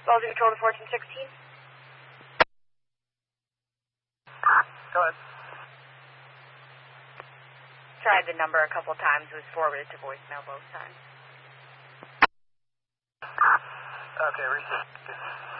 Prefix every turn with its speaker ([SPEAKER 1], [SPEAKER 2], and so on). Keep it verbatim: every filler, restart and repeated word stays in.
[SPEAKER 1] Balls control to fourteen sixteen.
[SPEAKER 2] Go ahead.
[SPEAKER 1] Tried the number a couple times. It was forwarded to voicemail both times.
[SPEAKER 2] Okay, reset.